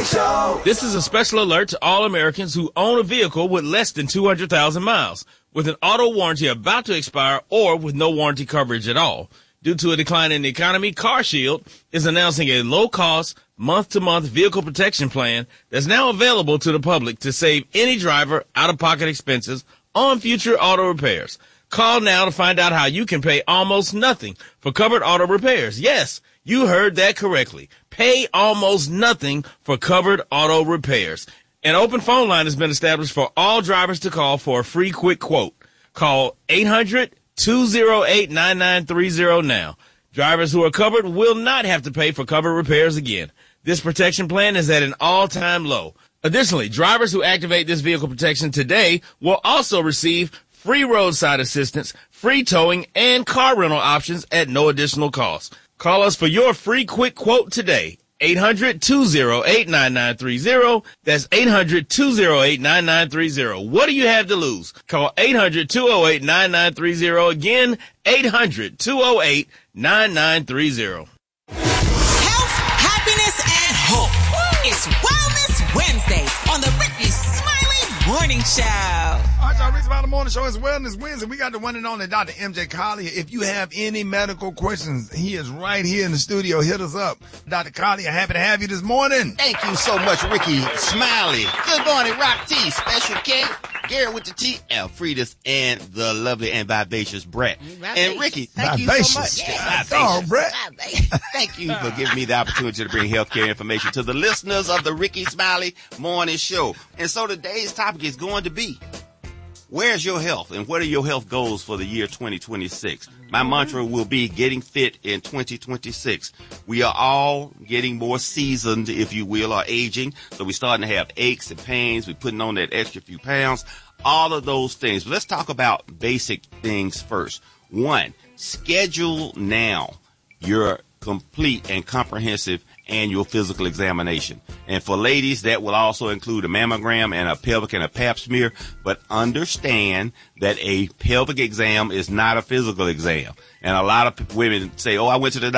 Show. This is a special alert to all Americans who own a vehicle with less than 200,000 miles, with an auto warranty about to expire or with no warranty coverage at all. Due to a decline in the economy, CarShield is announcing a low-cost, month-to-month vehicle protection plan that's now available to the public to save any driver out-of-pocket expenses on future auto repairs. Call now to find out how you can pay almost nothing for covered auto repairs. Yes, you heard that correctly. Pay almost nothing for covered auto repairs. An open phone line has been established for all drivers to call for a free quick quote. Call 800-208-9930 now. Drivers who are covered will not have to pay for covered repairs again. This protection plan is at an all-time low. Additionally, drivers who activate this vehicle protection today will also receive free roadside assistance, free towing, and car rental options at no additional cost. Call us for your free quick quote today. 800-208-9930. That's 800-208-9930. What do you have to lose? Call 800-208-9930. Again, 800-208-9930. Health, happiness, and hope. It's Wellness Wednesday on the Ricky Smiley Morning Show. All right, y'all, Ricky Smiley Morning Show is Wellness Wednesday. We got the one and only Dr. MJ Collier. If you have any medical questions, he is right here in the studio. Hit us up. Dr. Collier, happy to have you this morning. Thank you so much, Ricky Smiley. Good morning, Rock T, Special K, Gary with the T, Alfredus, and the lovely and vivacious Brett. And Ricky, thank you so much. Oh, Brett. Thank you for giving me the opportunity to bring healthcare information to the listeners of the Ricky Smiley Morning Show. And so today's topic is going to be, where's your health and what are your health goals for the year 2026? My mantra will be getting fit in 2026. We are all getting more seasoned, if you will, or aging. So we're starting to have aches and pains. We're putting on that extra few pounds, all of those things. But let's talk about basic things first. One, schedule now your complete and comprehensive annual physical examination. And for ladies, that will also include a mammogram and a pelvic and a pap smear. But understand that a pelvic exam is not a physical exam. And a lot of women say, oh, I went to the doctor.